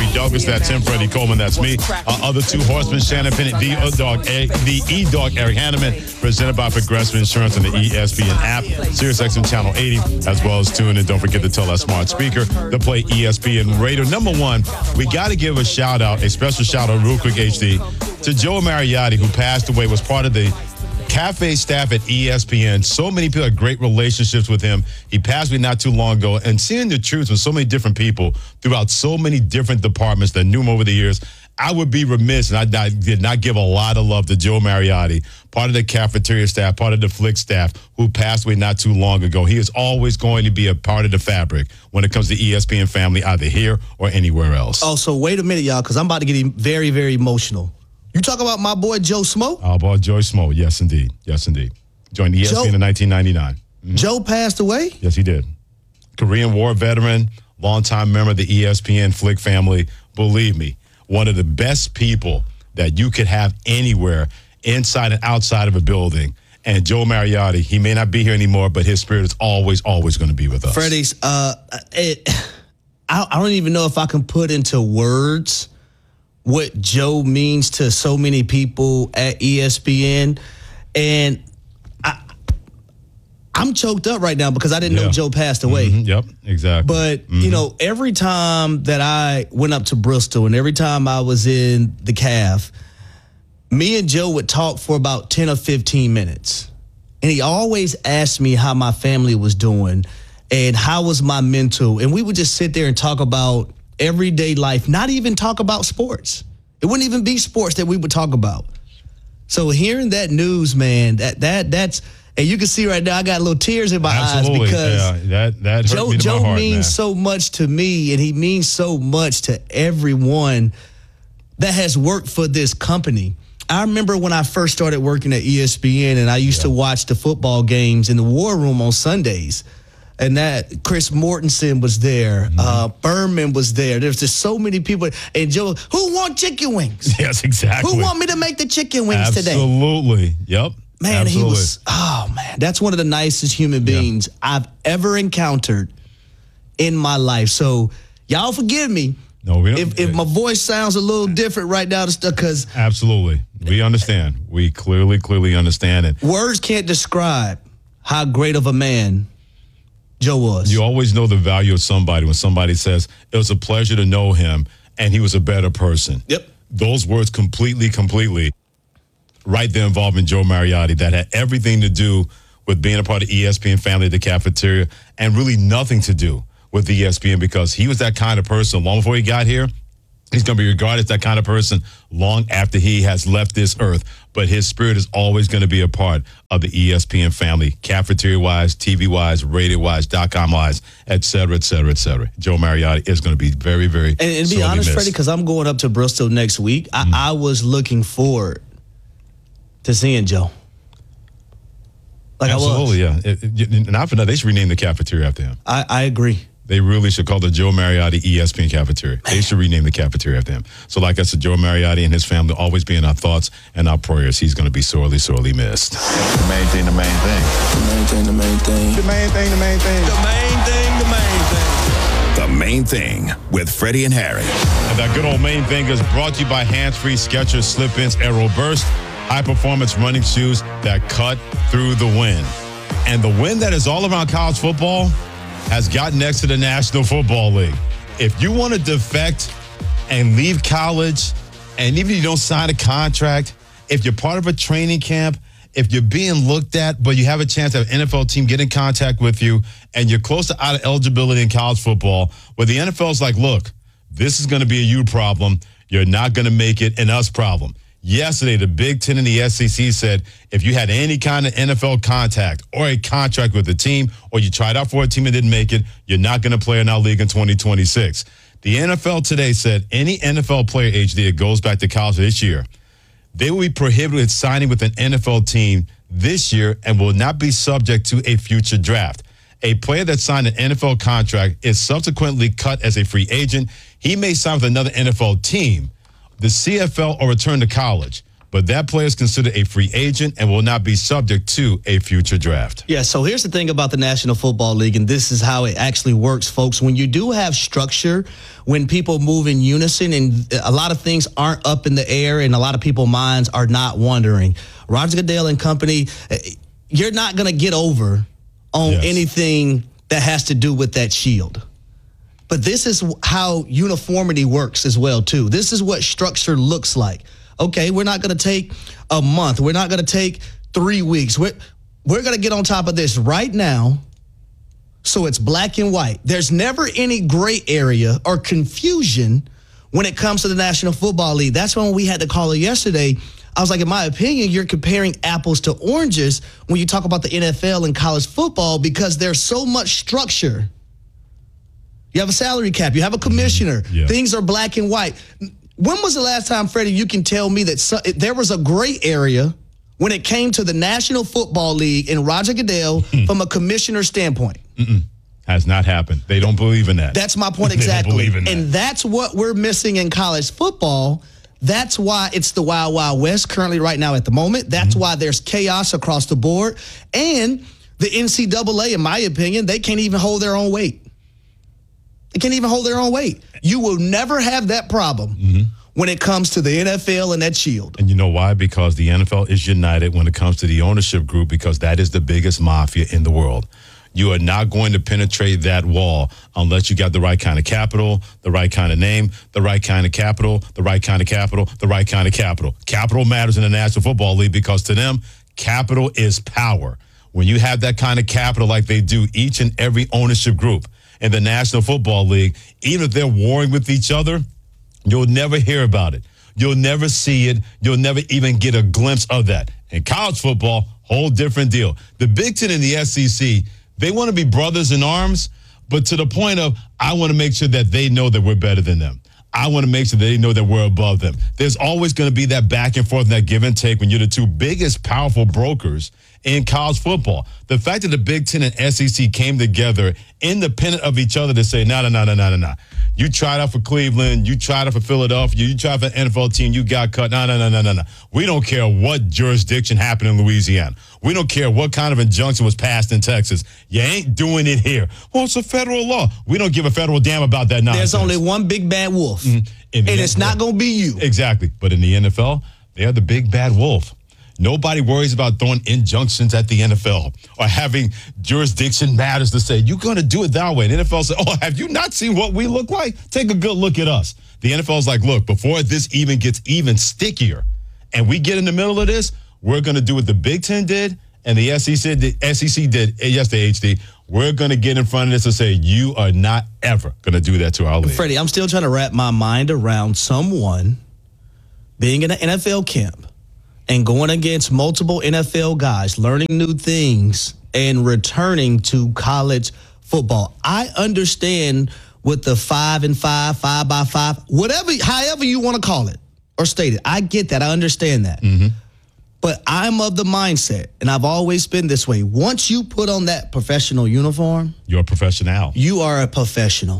Douglas, that's him. Freddie Coleman, that's me. Other two horsemen, Shannon Pennant, the E-Dog, Eric Hanneman, presented by Progressive Insurance on the ESPN app, SiriusXM Channel 80, as well as tune in. Don't forget to tell that smart speaker to play ESPN Radio. Number one, we got to give a shout-out, a special shout-out real quick, HD, to Joe Mariotti, who passed away, was part of the cafe staff at ESPN. So many people had great relationships with him. He passed away not too long ago. And seeing the truth from so many different people throughout so many different departments that knew him over the years, I would be remiss, and I did not give a lot of love to Joe Mariotti, part of the cafeteria staff, part of the Flick staff, who passed away not too long ago. He is always going to be a part of the fabric when it comes to ESPN family, either here or anywhere else. Oh, so wait a minute, y'all, because I'm about to get very, very emotional. You talk about my boy Joe Smo? Our boy Joe Smo, yes, indeed. Yes, indeed. Joined ESPN in 1999. Mm-hmm. Joe passed away? Yes, he did. Korean War veteran, longtime member of the ESPN Flick family. Believe me, one of the best people that you could have anywhere, inside and outside of a building. And Joe Mariotti, he may not be here anymore, but his spirit is always, always going to be with us. Freddie's, I don't even know if I can put into words what Joe means to so many people at ESPN. And I'm choked up right now because I didn't know Joe passed away. Mm-hmm. Yep, exactly. But, you know, every time that I went up to Bristol and every time I was in the CAF, me and Joe would talk for about 10 or 15 minutes. And he always asked me how my family was doing and how was my mental. And we would just sit there and talk about everyday life, not even talk about sports. It wouldn't even be sports that we would talk about. So hearing that news, man, that's and you can see right now I got little tears in my eyes because that hurt me to my heart, means man. so much to me, and he means so much to everyone that has worked for this company. I remember when I first started working at ESPN, and I used to watch the football games in the War Room on Sundays. And that Chris Mortensen was there. Berman was there. There's just so many people. And Joe, who want chicken wings? Yes, exactly. Who want me to make the chicken wings today? Absolutely. Yep. Man, Absolutely. he was, that's one of the nicest human beings I've ever encountered in my life. So y'all forgive me. No, we don't. If my voice sounds a little different right now, because absolutely. We understand. We clearly understand it. Words can't describe how great of a man Joe was. You always know the value of somebody when somebody says, it was a pleasure to know him, and he was a better person. Yep. Those words completely, right there involving Joe Mariotti, that had everything to do with being a part of ESPN family at the cafeteria, and really nothing to do with ESPN, because he was that kind of person long before he got here. He's going to be regarded as that kind of person long after he has left this earth. But his spirit is always going to be a part of the ESPN family, cafeteria-wise, TV-wise, radio-wise, .com-wise, et cetera, et cetera, et cetera. Joe Mariotti is going to be very, very And to be honest, Freddie, because I'm going up to Bristol next week, I was looking forward to seeing Joe. Absolutely, yeah. Not for nothing, they should rename the cafeteria after him. I agree. They really should call the Joe Mariotti ESPN cafeteria. They should rename the cafeteria after him. So like I said, Joe Mariotti and his family will always be in our thoughts and our prayers. He's going to be sorely, sorely missed. The main thing. The main thing. The main thing. The main thing with Freddie and Harry. And that good old main thing is brought to you by Hands-Free Skechers Slip-Ins Aero Burst, high-performance running shoes that cut through the wind. And the wind that is all around college football has gotten next to the National Football League. If you want to defect and leave college, and even if you don't sign a contract, if you're part of a training camp, if you're being looked at, but you have a chance to have an NFL team get in contact with you, and you're close to out of eligibility in college football, where the NFL is like, look, this is going to be a you problem. You're not going to make it an us problem. Yesterday, the Big Ten and the SEC said if you had any kind of NFL contact or a contract with a team, or you tried out for a team and didn't make it, you're not going to play in our league in 2026. The NFL today said any NFL player, HD, that goes back to college this year, they will be prohibited signing with an NFL team this year and will not be subject to a future draft. A player that signed an NFL contract is subsequently cut as a free agent. He may sign with another NFL team, the CFL, or return to college. but that player is considered a free agent and will not be subject to a future draft. Yeah, so here's the thing about the National Football League, and this is how it actually works, folks. When you do have structure, when people move in unison and a lot of things aren't up in the air and a lot of people's minds are not wondering, Roger Goodell and company, you're not going to get over on anything that has to do with that shield. But this is how uniformity works as well, too. This is what structure looks like. Okay, we're not going to take a month. We're not going to take 3 weeks. We're going to get on top of this right now so it's black and white. There's never any gray area or confusion when it comes to the National Football League. That's when we had to call it yesterday. I was like, in my opinion, you're comparing apples to oranges when you talk about the NFL and college football because there's so much structure. You have a salary cap. You have a commissioner. Yeah. Things are black and white. When was the last time, Freddie, you can tell me that there was a gray area when it came to the National Football League and Roger Goodell from a commissioner standpoint? Has not happened. They don't believe in that. That's my point exactly. They don't believe in that. And that's what we're missing in college football. That's why it's the Wild Wild West currently right now at the moment. That's why there's chaos across the board. And the NCAA, in my opinion, they can't even hold their own weight. They can't even hold their own weight. You will never have that problem when it comes to the NFL and that shield. And you know why? Because the NFL is united when it comes to the ownership group because that is the biggest mafia in the world. You are not going to penetrate that wall unless you got the right kind of capital, the right kind of name, the right kind of capital, the right kind of capital, the right kind of capital. Capital matters in the National Football League because to them, capital is power. When you have that kind of capital like they do each and every ownership group in the National Football League, even if they're warring with each other, you'll never hear about it. You'll never see it. You'll never even get a glimpse of that. In college football, whole different deal. The Big Ten and the SEC, they want to be brothers in arms, but to the point of, I want to make sure that they know that we're better than them. I want to make sure that they know that we're above them. There's always going to be that back and forth, that give and take when you're the two biggest powerful brokers in college football. The fact that the Big Ten and SEC came together independent of each other to say, no. You tried out for Cleveland. You tried out for Philadelphia. You tried for the NFL team. You got cut. No. We don't care what jurisdiction happened in Louisiana. We don't care what kind of injunction was passed in Texas. You ain't doing it here. Well, it's a federal law. We don't give a federal damn about that nonsense. There's only one big bad wolf, and it's not going to be you. Exactly. But in the NFL, they're the big bad wolf. Nobody worries about throwing injunctions at the NFL or having jurisdiction matters to say, you're going to do it that way. And the NFL says, have you not seen what we look like? Take a good look at us. The NFL is like, look, before this even gets even stickier and we get in the middle of this, we're going to do what the Big Ten did and the SEC did yesterday, HD. We're going to get in front of this and say, you are not ever going to do that to our league. Freddie, I'm still trying to wrap my mind around someone being in an NFL camp and going against multiple NFL guys, learning new things, and returning to college football. I understand with the 5-5, 5x5, however you want to call it or state it. I get that. I understand that. But I'm of the mindset, and I've always been this way. Once you put on that professional uniform, you're a professional. You are a professional.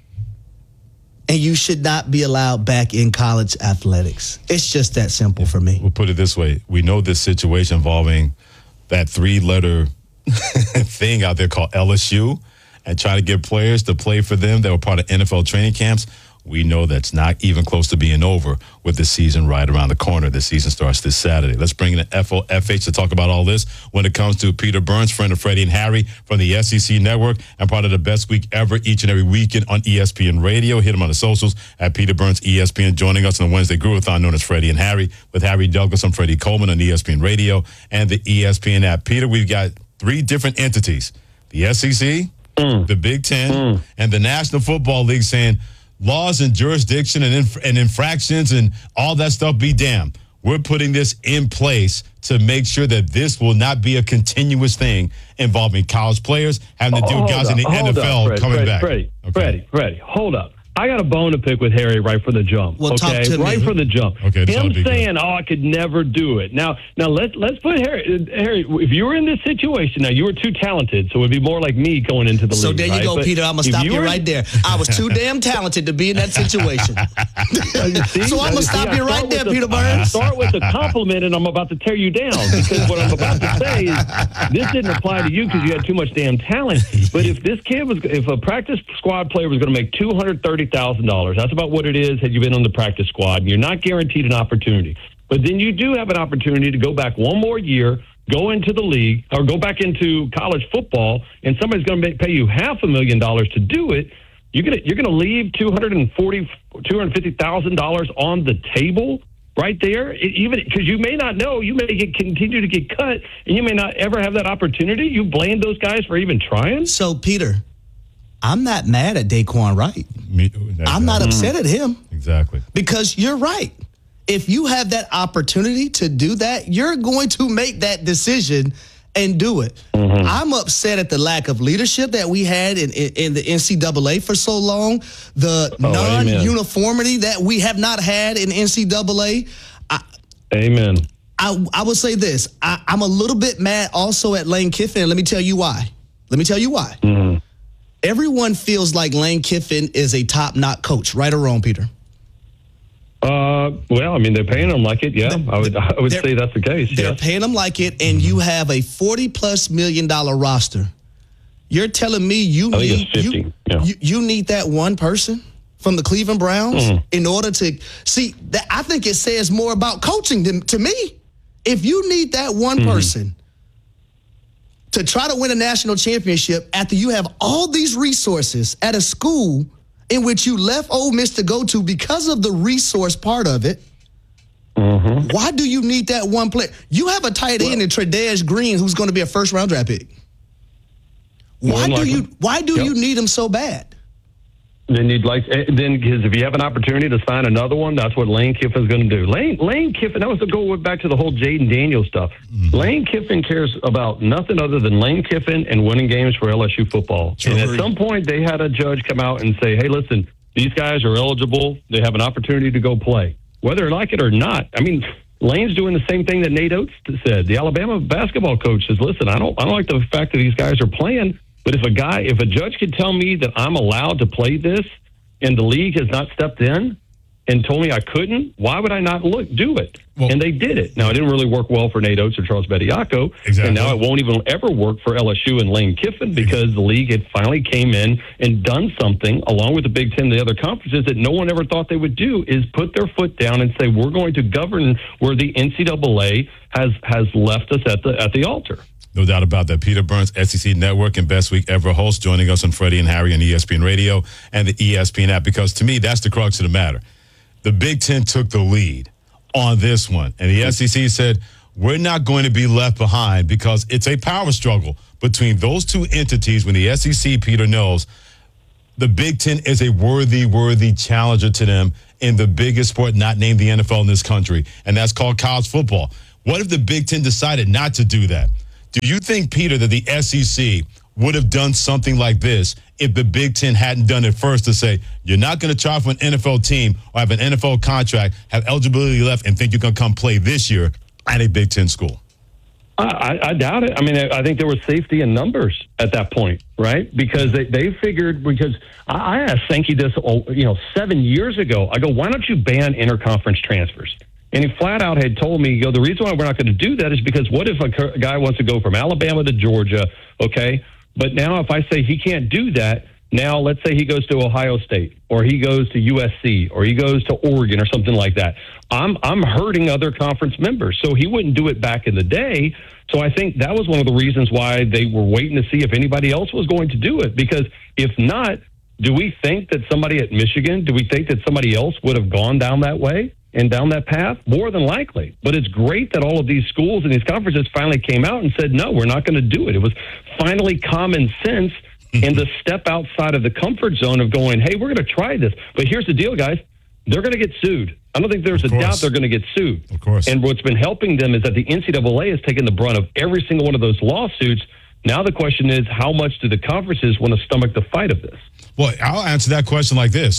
And you should not be allowed back in college athletics. It's just that simple for me. We'll put it this way. We know this situation involving that 3-letter thing out there called LSU and trying to get players to play for them that were part of NFL training camps. We know that's not even close to being over with the season right around the corner. The season starts this Saturday. Let's bring in the FOFH to talk about all this when it comes to Peter Burns, friend of Freddie and Harry from the SEC Network and part of the best week ever each and every weekend on ESPN Radio. Hit him on the socials at Peter Burns ESPN. Joining us on the Wednesday Groovathon known as Freddie and Harry with Harry Douglas. I'm Freddie Coleman on ESPN Radio and the ESPN app. Peter, we've got 3 different entities, the SEC, the Big Ten, and the National Football League saying, laws and jurisdiction and infractions and all that stuff be damned. We're putting this in place to make sure that this will not be a continuous thing involving college players having to deal with guys in the NFL coming back. Freddie, hold up. I got a bone to pick with Harry right from the jump. Well, talk to me. Right from the jump. Okay, this ought to him be saying, "Oh, I could never do it." Now let's put Harry. Harry, if you were in this situation, now you were too talented, so it would be more like me going into the league. So there you go, But Peter. I'm gonna stop you right there. I was too damn talented to be in that situation. So I'm gonna stop you right there, Peter Burns. Start with a compliment, and I'm about to tear you down because what I'm about to say is this didn't apply to you because you had too much damn talent. But if if a practice squad player was going to make $230,000, that's about what it is had you been on the practice squad, and you're not guaranteed an opportunity. But then you do have an opportunity to go back one more year, go into the league, or go back into college football, and somebody's going to pay you $500,000 to do it. You're going to leave $250,000 on the table right there, even because you may not know, you may continue to get cut, and you may not ever have that opportunity. You blame those guys for even trying. So Peter, I'm not mad at Daquan Wright. I'm not upset at him. Exactly. Because you're right. If you have that opportunity to do that, you're going to make that decision and do it. Mm-hmm. I'm upset at the lack of leadership that we had in the NCAA for so long, the non-uniformity that we have not had in NCAA. Amen. I will say this. I'm a little bit mad also at Lane Kiffin, and let me tell you why. Mm-hmm. Everyone feels like Lane Kiffin is a top-notch coach, right or wrong, Peter? Well, I mean, they're paying him like it. Yeah, I would say that's the case. They're paying him like it, and you have a $40+ million roster. You're telling me you need that one person from the Cleveland Browns in order to see that? I think it says more about coaching than to me. If you need that one person to try to win a national championship after you have all these resources at a school in which you left Ole Miss to go to because of the resource part of it, why do you need that one player? You have a tight end in Tre'Davious Green who's going to be a first-round draft pick. Why do you need him so bad? Then because if you have an opportunity to sign another one, that's what Lane Kiffin's going to do. Lane Kiffin, that was the goal back to the whole Jaden Daniels stuff. Lane Kiffin cares about nothing other than Lane Kiffin and winning games for LSU football. True. And at some point, they had a judge come out and say, hey, listen, these guys are eligible. They have an opportunity to go play. Whether they like it or not, I mean, Lane's doing the same thing that Nate Oates said. The Alabama basketball coach says, listen, I don't like the fact that these guys are playing. But if a judge could tell me that I'm allowed to play this and the league has not stepped in and told me I couldn't, why would I not do it? Well, and they did it. Now, it didn't really work well for Nate Oates or Charles Bediako. Exactly. And now it won't even ever work for LSU and Lane Kiffin because the league had finally came in and done something, along with the Big Ten and the other conferences, that no one ever thought they would do, is put their foot down and say, we're going to govern where the NCAA has left us at the altar. No doubt about that. Peter Burns, SEC Network and Best Week Ever host, joining us on Freddie and Harry on ESPN Radio and the ESPN app, because to me, that's the crux of the matter. The Big Ten took the lead on this one, and the SEC said, we're not going to be left behind because it's a power struggle between those two entities. When the SEC, Peter knows, the Big Ten is a worthy challenger to them in the biggest sport not named the NFL in this country, and that's called college football. What if the Big Ten decided not to do that? Do you think, Peter, that the SEC would have done something like this if the Big Ten hadn't done it first, to say, you're not going to try for an NFL team or have an NFL contract, have eligibility left, and think you're going to come play this year at a Big Ten school? I doubt it. I mean, I think there was safety in numbers at that point, right? Because they figured, because I asked Sankey this, 7 years ago. I go, why don't you ban interconference transfers? And he flat out had told me, the reason why we're not going to do that is because what if a guy wants to go from Alabama to Georgia, okay? But now if I say he can't do that, now let's say he goes to Ohio State or he goes to USC or he goes to Oregon or something like that. I'm hurting other conference members. So he wouldn't do it back in the day. So I think that was one of the reasons why they were waiting to see if anybody else was going to do it. Because if not, do we think that somebody at Michigan, do we think that somebody else would have gone down that way and down that path? More than likely. But it's great that all of these schools and these conferences finally came out and said, no, we're not going to do it. It was finally common sense and the step outside of the comfort zone of going, hey, we're going to try this. But here's the deal, guys. They're going to get sued. I don't think there's a doubt they're going to get sued. Of course. And what's been helping them is that the NCAA has taken the brunt of every single one of those lawsuits. Now the question is, how much do the conferences want to stomach the fight of this? Well, I'll answer that question like this.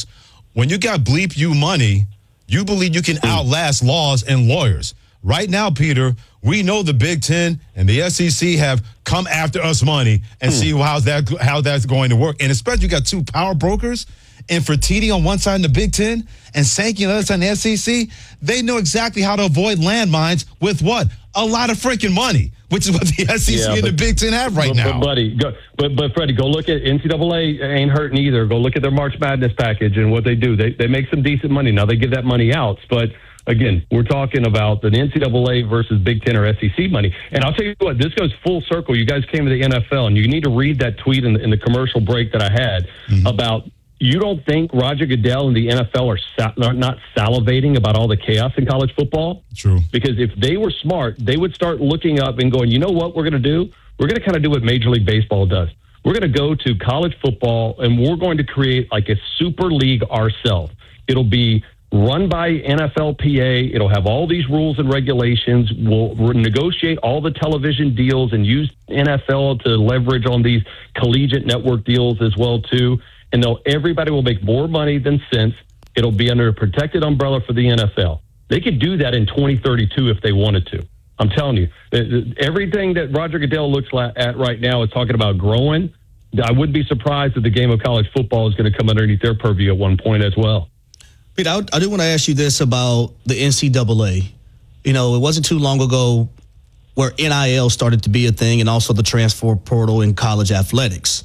when you got bleep you money, you believe you can outlast laws and lawyers. Right now, Peter, we know the Big Ten and the SEC have come after us money and see how that's going to work. And especially you got two power brokers and Fertitti on one side in the Big Ten and Sankey on the other side in the SEC. They know exactly how to avoid landmines with what? A lot of freaking money, which is what the SEC and the Big Ten have right now. But Freddie, go look at NCAA ain't hurting either. Go look at their March Madness package and what they do. They make some decent money. Now they give that money out, but again, we're talking about the NCAA versus Big Ten or SEC money. And I'll tell you what, this goes full circle. You guys came to the NFL, and you need to read that tweet in the commercial break that I had about you don't think Roger Goodell and the NFL are not salivating about all the chaos in college football? True. Because if they were smart, they would start looking up and going, you know what we're going to do? We're going to kind of do what Major League Baseball does. We're going to go to college football, and we're going to create like a super league ourselves. It'll be run by NFLPA. It'll have all these rules and regulations. We'll negotiate all the television deals and use NFL to leverage on these collegiate network deals as well, too. And everybody will make more money than sense. It'll be under a protected umbrella for the NFL. They could do that in 2032 if they wanted to. I'm telling you, everything that Roger Goodell looks at right now is talking about growing. I wouldn't be surprised if the game of college football is going to come underneath their purview at one point as well. Pete, I do want to ask you this about the NCAA. You know, it wasn't too long ago where NIL started to be a thing and also the transfer portal in college athletics.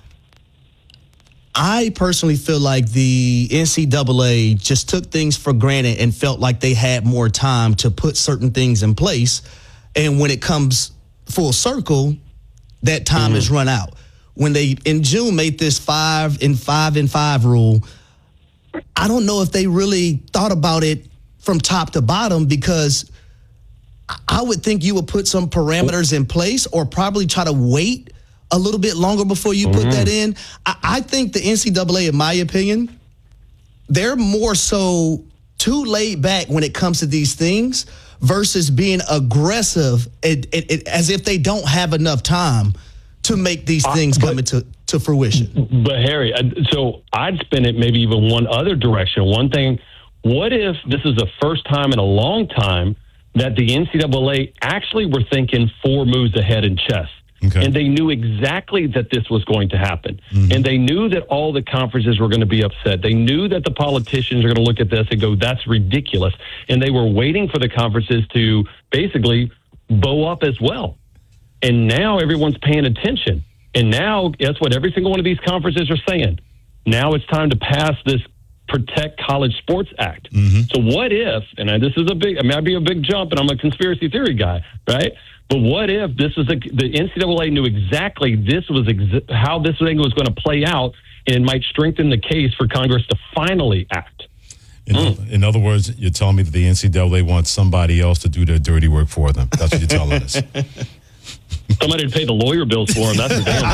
I personally feel like the NCAA just took things for granted and felt like they had more time to put certain things in place. And when it comes full circle, that time has run out. When they, in June, made this 5-5 rule, I don't know if they really thought about it from top to bottom, because I would think you would put some parameters in place or probably try to wait a little bit longer before you put that in. I think the NCAA, in my opinion, they're more so too laid back when it comes to these things versus being aggressive as if they don't have enough time to make these things come into fruition. But Harry, so I'd spin it maybe even one other direction. One thing, what if this is the first time in a long time that the NCAA actually were thinking 4 moves ahead in chess? Okay. And they knew exactly that this was going to happen. And they knew that all the conferences were going to be upset. They knew that the politicians are going to look at this and go, that's ridiculous. And they were waiting for the conferences to basically bow up as well. And now everyone's paying attention. And now, guess what? Every single one of these conferences are saying, now it's time to pass this Protect College Sports Act. So what if, and this is might be a big jump, and I'm a conspiracy theory guy, right? But what if this is the NCAA knew exactly this was how this thing was going to play out, and it might strengthen the case for Congress to finally act? In other words, you're telling me that the NCAA wants somebody else to do their dirty work for them. That's what you're telling us. Somebody to pay the lawyer bills for them. That's the damn.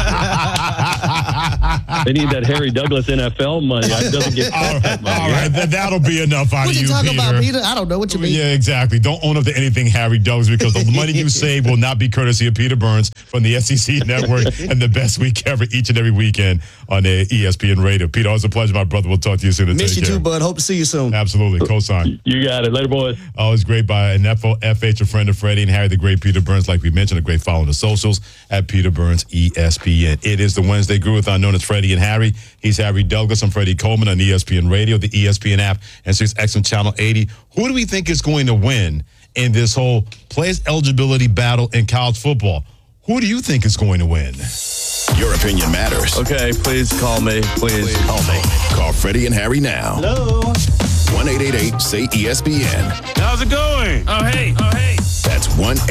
They need that Harry Douglas NFL money. It doesn't get that money. All right, that'll be enough out of you, Peter. What you talking about, Peter? I don't know what you mean. Yeah, exactly. Don't own up to anything Harry Douglas, because the money you save will not be courtesy of Peter Burns from the SEC Network and the best week ever each and every weekend on the ESPN Radio. Peter, always a pleasure, my brother. We'll talk to you soon. Miss you too, bud. Hope to see you soon. Absolutely. Cosign. You got it. Later, boys. Always great by an FH, a friend of Freddie and Harry, the great Peter Burns. Like we mentioned, a great follow on the socials at Peter Burns ESPN. It is the Wednesday Groove with our known as Freddie and Harry. He's Harry Douglas. I'm Freddie Coleman on ESPN Radio, the ESPN app, and 6XM Channel 80. Who do we think is going to win in this whole players eligibility battle in college football? Who do you think is going to win? Your opinion matters. Okay, please call me. Please call me. Call Freddie and Harry now. Hello. 1-888-SAY-ESPN. How's it going? Oh, hey. That's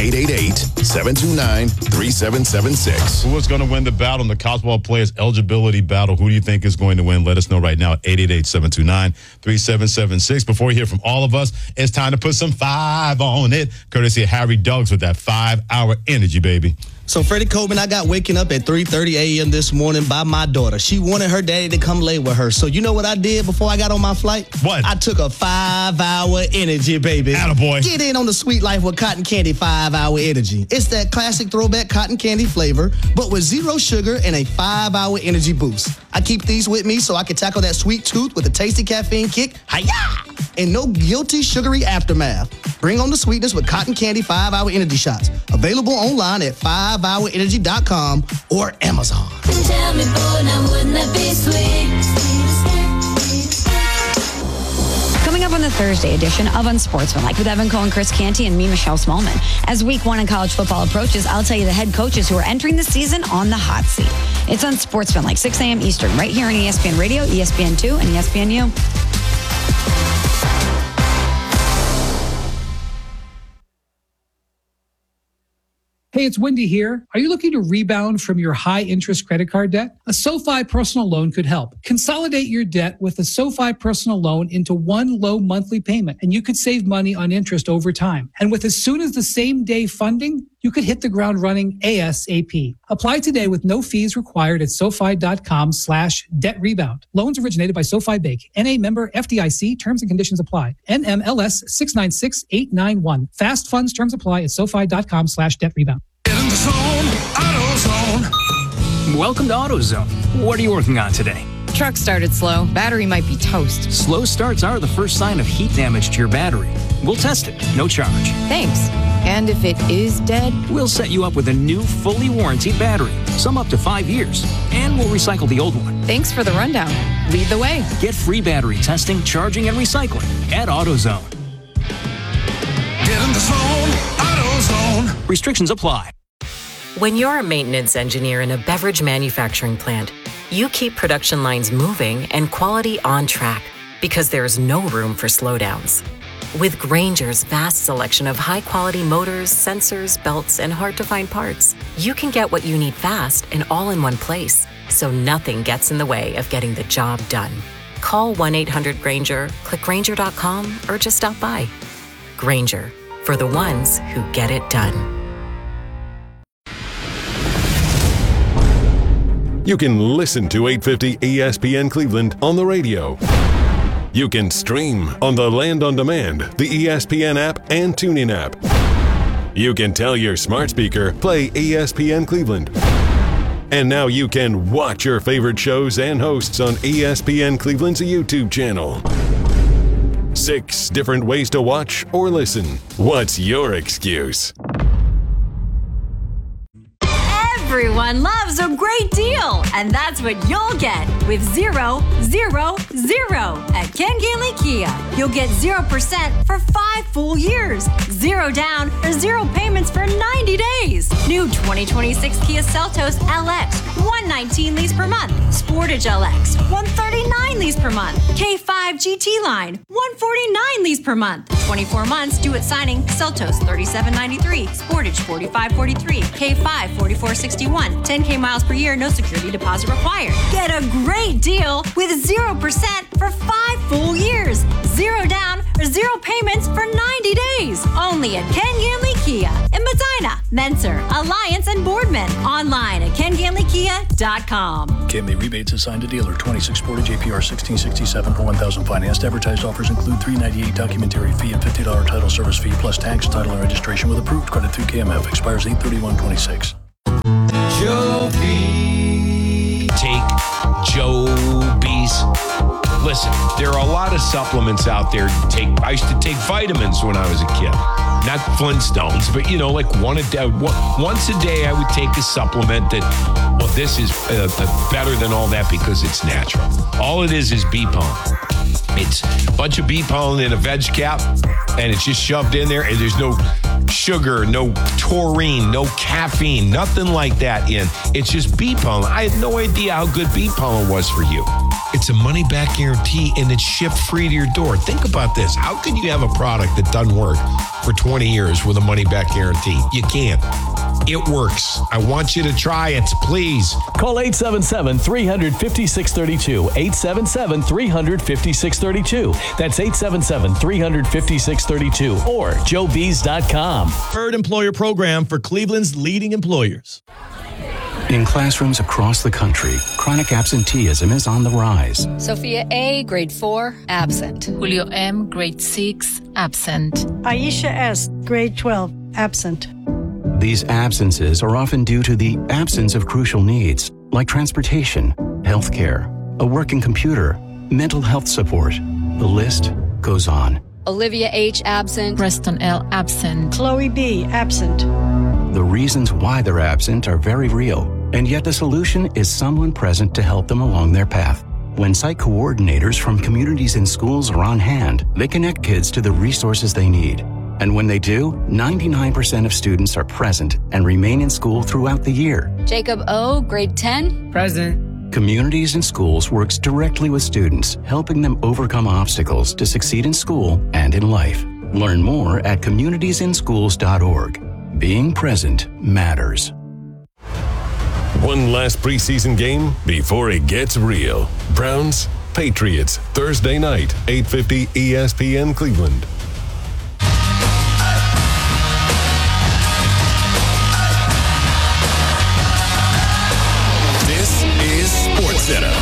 1-888-729-3776. Who is going to win the battle in the college football players eligibility battle? Who do you think is going to win? Let us know right now at 888-729-3776. Before you hear from all of us, it's time to put some 5 on it, courtesy of Harry Douglas with that 5-hour energy, baby. So, Freddie Coleman, I got waking up at 3:30 a.m. this morning by my daughter. She wanted her daddy to come lay with her. So, you know what I did before I got on my flight? What? I took a 5-hour energy, baby. Attaboy. Get in on the sweet life with Cotton Candy 5-hour energy. It's that classic throwback cotton candy flavor, but with 0 sugar and a 5-hour energy boost. I keep these with me so I can tackle that sweet tooth with a tasty caffeine kick. Hi-ya! And no guilty sugary aftermath. Bring on the sweetness with Cotton Candy 5-hour energy shots. Available online at 5hourenergy.com or Amazon. Tell me, boy, now wouldn't that be sweet? Coming up on the Thursday edition of Unsportsmanlike with Evan Cohen, Chris Canty, and me, Michelle Smallman. As week 1 in college football approaches, I'll tell you the head coaches who are entering the season on the hot seat. It's Unsportsmanlike, 6 a.m. Eastern, right here on ESPN Radio, ESPN2, and ESPNU. Hey, it's Wendy here. Are you looking to rebound from your high-interest credit card debt? A SoFi personal loan could help. Consolidate your debt with a SoFi personal loan into one low monthly payment, and you could save money on interest over time. And with as soon as the same day funding, you could hit the ground running ASAP. Apply today with no fees required at SoFi.com/debt rebound. Loans originated by SoFi Bank. NA member FDIC. Terms and conditions apply. NMLS 696891. Fast funds terms apply at SoFi.com/debt rebound. Welcome to AutoZone. What are you working on today? Truck started slow. Battery might be toast. Slow starts are the first sign of heat damage to your battery. We'll test it, no charge. Thanks. And if it is dead? We'll set you up with a new, fully warranted battery, some up to 5 years, and we'll recycle the old one. Thanks for the rundown. Lead the way. Get free battery testing, charging, and recycling at AutoZone. Get in the zone, AutoZone. Restrictions apply. When you're a maintenance engineer in a beverage manufacturing plant, you keep production lines moving and quality on track because there's no room for slowdowns. With Grainger's vast selection of high-quality motors, sensors, belts, and hard-to-find parts, you can get what you need fast and all in one place, so nothing gets in the way of getting the job done. Call 1-800-GRAINGER, click Grainger.com, or just stop by. Grainger, for the ones who get it done. You can listen to 850 ESPN Cleveland on the radio. You can stream on the Land on Demand, the ESPN app, and TuneIn app. You can tell your smart speaker, play ESPN Cleveland. And now you can watch your favorite shows and hosts on ESPN Cleveland's YouTube channel. 6 different ways to watch or listen. What's your excuse? Everyone loves a great deal, and that's what you'll get with 0, 0, 0 at Ken Gailey Kia. You'll get 0% for 5 full years, 0 down or 0 payments for 90 days. New 2026 Kia Seltos LX, 119 lease per month. Sportage LX, 139 lease per month. K5 GT line, 149 lease per month. 24 months due at signing. Seltos, 3793. Sportage, 4543. K5, 4461. 10K miles per year, no security deposit required. Get a great deal with 0% for 5 full years. 0 down or 0 payments for 90 days. Only at Ken Gailey Kia in Medina, Mentor, Alliance, and Boardman. Online at KenGaileyKia.com. KMA rebates assigned to dealer. 26 Sportage APR 1667 per 1,000 financed. Advertised offers include $398 documentary fee and $50 title service fee plus tax, title, and registration with approved credit through KMF. Expires 8/31/26. Joe B. Take Joe B's. Listen, there are a lot of supplements out there to take. I used to take vitamins when I was a kid. Not Flintstones, but, like once a day I would take a supplement that, this is better than all that because it's natural. All it is bee pollen. It's a bunch of bee pollen in a veg cap, and it's just shoved in there, and there's no sugar, no taurine, no caffeine, nothing like that in. It's just bee pollen. I had no idea how good bee pollen was for you. It's a money-back guarantee, and it's shipped free to your door. Think about this. How can you have a product that doesn't work for 20 years with a money-back guarantee? You can't. It works. I want you to try it, please. Call 877-350-632. 877-350-632. That's 877-350-632 or joebees.com. Preferred employer program for Cleveland's leading employers. In classrooms across the country, chronic absenteeism is on the rise. Sophia A., grade 4, absent. Julio M., grade 6, absent. Aisha S., grade 12, absent. These absences are often due to the absence of crucial needs, like transportation, healthcare, a working computer, mental health support. The list goes on. Olivia H., absent. Preston L., absent. Chloe B., absent. The reasons why they're absent are very real, and yet the solution is someone present to help them along their path. When site coordinators from communities and schools are on hand, they connect kids to the resources they need. And when they do, 99% of students are present and remain in school throughout the year. Jacob O., grade 10, present. Communities and Schools works directly with students, helping them overcome obstacles to succeed in school and in life. Learn more at communitiesandschools.org. Being present matters. One last preseason game before it gets real. Browns, Patriots, Thursday night, 8:50 ESPN Cleveland. This is SportsCenter.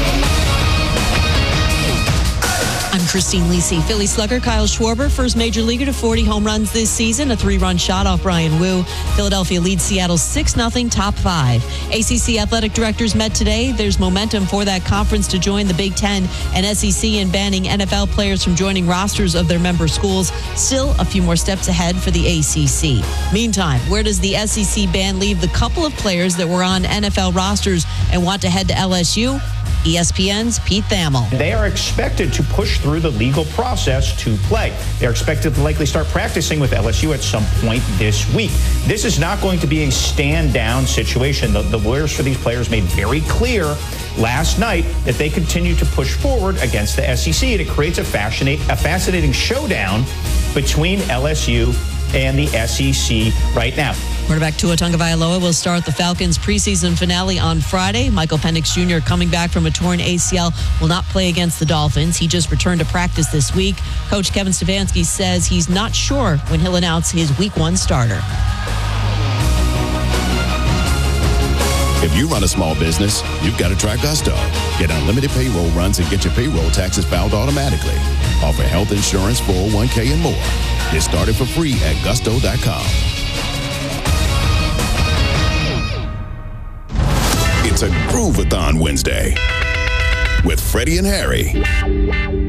I'm Christine Lisi. Philly slugger Kyle Schwarber, first major leaguer to 40 home runs this season, a 3-run shot off Brian Wu. Philadelphia leads Seattle 6-0, top 5. ACC athletic directors met today. There's momentum for that conference to join the Big Ten and SEC in banning NFL players from joining rosters of their member schools. Still a few more steps ahead for the ACC. Meantime, where does the SEC ban leave the couple of players that were on NFL rosters and want to head to LSU? ESPN's Pete Thamel. They are expected to push through the legal process to play. They're expected to likely start practicing with LSU at some point this week. This is not going to be a stand-down situation. The lawyers for these players made very clear last night that they continue to push forward against the SEC, and it creates a fascinating showdown between LSU and the SEC right now. Quarterback Tua Tagovailoa will start the Falcons' preseason finale on Friday. Michael Penix Jr., coming back from a torn ACL, will not play against the Dolphins. He just returned to practice this week. Coach Kevin Stefanski says he's not sure when he'll announce his Week 1 starter. If you run a small business, you've got to try Gusto. Get unlimited payroll runs and get your payroll taxes filed automatically. Offer health insurance, 401k, and more. Get started for free at gusto.com. It's a Groovathon Wednesday with Freddie and Harry.